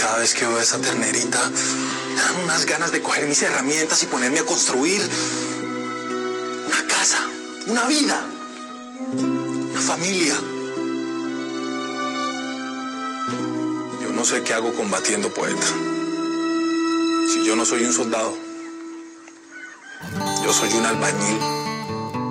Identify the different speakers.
Speaker 1: cada vez que veo a esa ternerita, me dan unas ganas de coger mis herramientas y ponerme a construir una casa, una vida, una familia. Yo no sé qué hago combatiendo, poeta. Si yo no soy un soldado, yo soy un albañil.